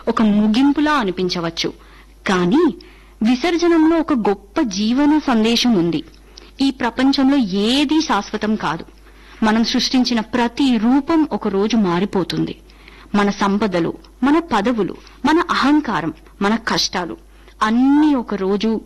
ఒక ముగింపులా అనిపించవచ్చు. కానీ విసర్జనంలో ఒక గొప్ప జీవన సందేశం ఉంది. ఈ ప్రపంచంలో ఏదీ శాశ్వతం కాదు. మనం సృష్టించిన ప్రతి రూపం ఒక రోజు మారిపోతుంది. మన సంపదలు, మన పదవులు, మన అహంకారం, మన కష్టాలు అన్నీ ఒక రోజు